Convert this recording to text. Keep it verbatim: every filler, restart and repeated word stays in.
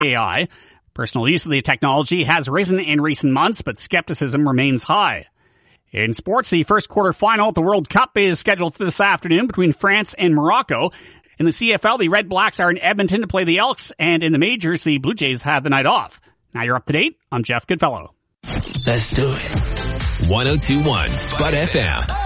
A I. Personal use of the technology has risen in recent months, but skepticism remains high. In sports, the first quarterfinal at the World Cup is scheduled for this afternoon between France and Morocco. In the C F L, the Red Blacks are in Edmonton to play the Elks, and in the majors, the Blue Jays have the night off. Now you're up to date. I'm Jeff Goodfellow. Let's do it. one oh two point one Spud F M.